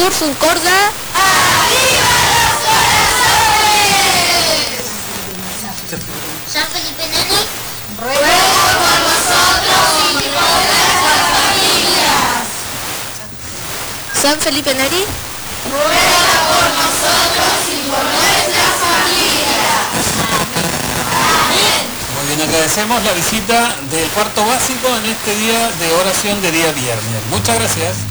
Sursun Corda. ¡Arriba los corazones! San Felipe Neri. Ruega por nosotros y por nuestras familias. San Felipe Neri. Ruega por nosotros y por nuestras familias. Amén. Muy bien, agradecemos la visita del cuarto básico en este día de oración de día viernes. Muchas gracias.